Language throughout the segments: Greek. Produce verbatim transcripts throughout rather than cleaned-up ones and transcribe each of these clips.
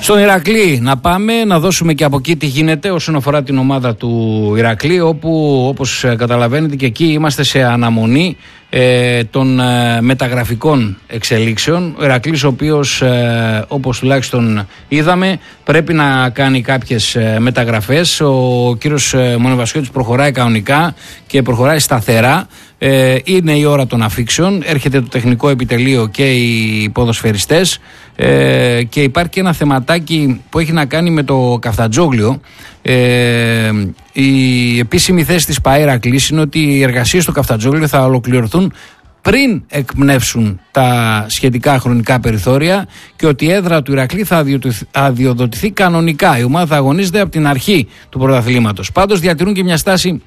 Στον Ηρακλή να πάμε, να δώσουμε και από εκεί τι γίνεται όσον αφορά την ομάδα του Ηρακλή, όπου όπως καταλαβαίνετε και εκεί είμαστε σε αναμονή ε, των ε, μεταγραφικών εξελίξεων. Ο Ηρακλής, ο οποίος ε, όπως τουλάχιστον είδαμε πρέπει να κάνει κάποιες ε, μεταγραφές. Ο κύριος ε, Μονεβασιώτης προχωράει κανονικά και προχωράει σταθερά. Ε, είναι η ώρα των αφήξεων, έρχεται το τεχνικό επιτελείο και οι ποδοσφαιριστές ε, και υπάρχει και ένα θεματάκι που έχει να κάνει με το Καφτατζόγλιο. Ε, η επίσημη θέση της ΠΑΕ Ηρακλής είναι ότι οι εργασίες στο Καφτατζόγλιο θα ολοκληρωθούν πριν εκπνεύσουν τα σχετικά χρονικά περιθώρια και ότι η έδρα του Ηρακλή θα αδειοδοτηθεί κανονικά. Η ομάδα θα αγωνίζεται από την αρχή του πρωταθλήματος. Πάντως διατηρούν και μια στάση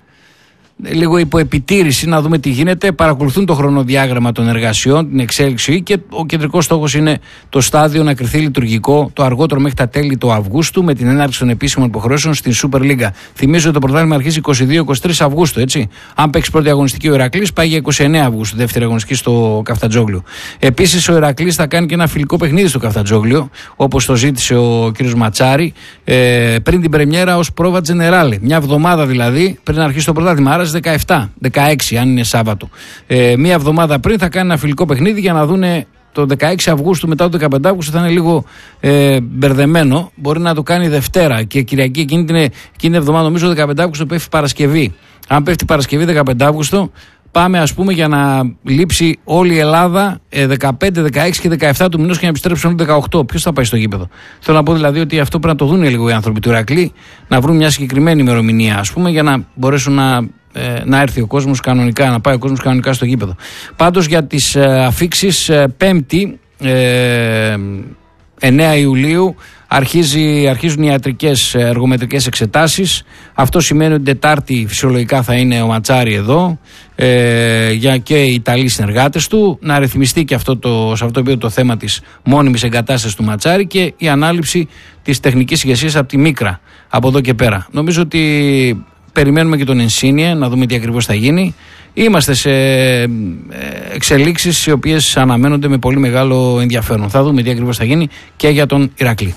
λίγο υποεπιτήρηση, να δούμε τι γίνεται. Παρακολουθούν το χρονοδιάγραμμα των εργασιών, την εξέλιξη, και ο κεντρικός στόχος είναι το στάδιο να κριθεί λειτουργικό το αργότερο μέχρι τα τέλη του Αυγούστου, με την έναρξη των επίσημων υποχρεώσεων στην Super League. Θυμίζω ότι το πρωτάθλημα αρχίζει είκοσι δύο είκοσι τρεις Αυγούστου, έτσι. Αν παίξει πρώτη αγωνιστική ο Ηρακλής, πάει για είκοσι εννέα Αυγούστου, δεύτερη αγωνιστική στο Καφτατζόγλιο. Επίσης, ο Ηρακλής θα κάνει και ένα φιλικό παιχνίδι στο Καφτατζόγλιο, όπως το ζήτησε ο κ. Ματσάρη, ε, πριν την πρεμιέρα ως πρόβα Τζενεράλε. Μια εβδομάδα δηλαδή πριν αρχίσει το πρωτάθλημα. Άρα δεκαεπτά δεκαέξι, αν είναι Σάββατο. Ε, μία εβδομάδα πριν θα κάνει ένα φιλικό παιχνίδι για να δούνε το δεκαέξι Αυγούστου, μετά το δεκαπέντε Αυγούστου θα είναι λίγο ε, μπερδεμένο. Μπορεί να το κάνει Δευτέρα και Κυριακή εκείνη την, εκείνη την εβδομάδα, νομίζω δεκαπέντε Αυγούστου πέφτει Παρασκευή. Αν πέφτει Παρασκευή δεκαπέντε Αυγούστου, πάμε ας πούμε για να λείψει όλη η Ελλάδα ε, δεκαπέντε, δεκαέξι και δεκαεπτά του μηνός και να επιστρέψουν δεκαοκτώ. Ποιος θα πάει στο γήπεδο? Θέλω να πω δηλαδή ότι αυτό πρέπει να το δουν λίγο οι άνθρωποι του Ηρακλή, να βρουν μια συγκεκριμένη ημερομηνία, ας πούμε, για να μπορέσουν να. να έρθει ο κόσμος κανονικά, να πάει ο κόσμος κανονικά στο γήπεδο. Πάντως για τις ε, αφήξεις, ε, Πέμπτη ε, εννέα Ιουλίου αρχίζει, αρχίζουν οι ιατρικές εργομετρικές εξετάσεις. Αυτό σημαίνει ότι Τετάρτη φυσιολογικά θα είναι ο Ματσάρη εδώ ε, για και οι Ιταλοί συνεργάτες του, να ρυθμιστεί και αυτό το, σε αυτό το, το θέμα της μόνιμης εγκατάστασης του Ματσάρη και η ανάληψη της τεχνικής ηγεσίας από τη Μίκρα από εδώ και πέρα. Νομίζω ότι περιμένουμε και τον Ενσίνιε να δούμε τι ακριβώς θα γίνει. Είμαστε σε εξελίξεις οι οποίες αναμένονται με πολύ μεγάλο ενδιαφέρον. Θα δούμε τι ακριβώς θα γίνει και για τον Ηρακλή.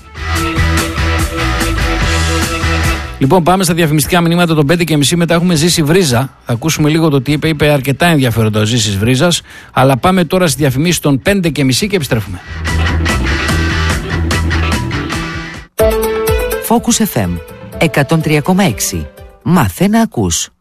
Λοιπόν, πάμε στα διαφημιστικά μηνύματα των πέντε και μισή. Μετά έχουμε Ζήση Βρίζα. Θα ακούσουμε λίγο το τι είπε. Είπε αρκετά ενδιαφέροντα ο Ζήσης Βρίζας. Αλλά πάμε τώρα στις διαφημίσεις των πέντε και μισή και επιστρέφουμε. Focus εφ εμ εκατόν τρία κόμμα έξι. Μάθε να ακούς.